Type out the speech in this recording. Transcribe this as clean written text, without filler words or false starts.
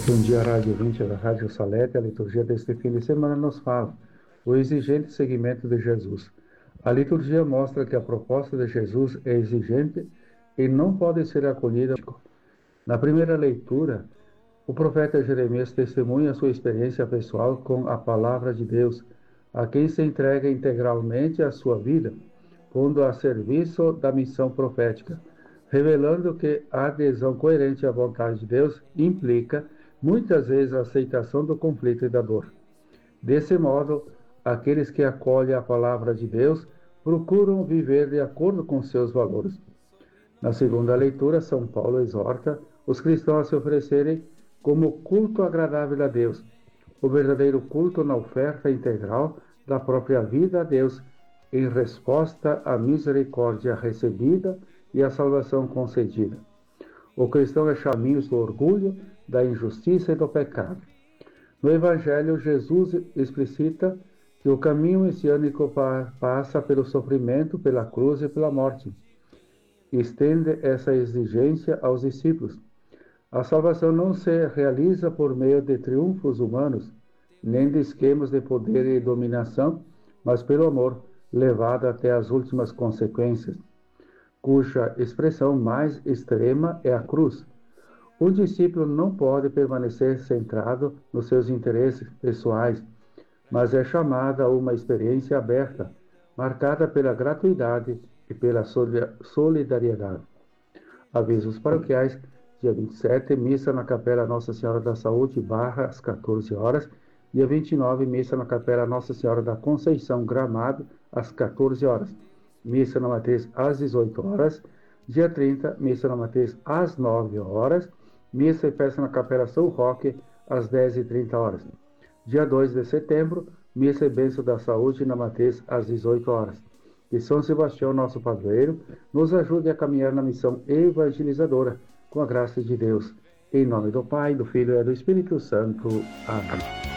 Bom dia, Rádio 20 da Rádio Salete. A liturgia deste fim de semana nos fala o exigente seguimento de Jesus. A liturgia mostra que a proposta de Jesus é exigente e não pode ser acolhida. Na primeira leitura, o profeta Jeremias testemunha sua experiência pessoal com a palavra de Deus, a quem se entrega integralmente a sua vida, pondo a serviço da missão profética, revelando que a adesão coerente à vontade de Deus implica, muitas vezes, a aceitação do conflito e da dor. Desse modo, aqueles que acolhem a palavra de Deus procuram viver de acordo com seus valores. Na segunda leitura, São Paulo exorta os cristãos a se oferecerem como culto agradável a Deus, o verdadeiro culto na oferta integral da própria vida a Deus, em resposta à misericórdia recebida e à salvação concedida. O cristão é chamado do orgulho, da injustiça e do pecado. No Evangelho, Jesus explicita que o caminho messiânico passa pelo sofrimento, pela cruz e pela morte. Estende essa exigência aos discípulos. A salvação não se realiza por meio de triunfos humanos, nem de esquemas de poder e dominação, mas pelo amor, levado até as últimas consequências, cuja expressão mais extrema é a cruz. O discípulo não pode permanecer centrado nos seus interesses pessoais, mas é chamado a uma experiência aberta, marcada pela gratuidade e pela solidariedade. Avisos paroquiais, dia 27, missa na Capela Nossa Senhora da Saúde, Barra, às 14 horas. Dia 29, missa na Capela Nossa Senhora da Conceição, Gramado, às 14 horas. Missa na Matriz, às 18 horas. Dia 30, missa na Matriz, às 9 horas. Missa e festa na Capela São Roque, às 10h30 horas. Dia 2 de setembro, missa e bênção da saúde na Matriz, às 18 horas. Que São Sebastião, nosso padroeiro, nos ajude a caminhar na missão evangelizadora, com a graça de Deus. Em nome do Pai, do Filho e do Espírito Santo. Amém.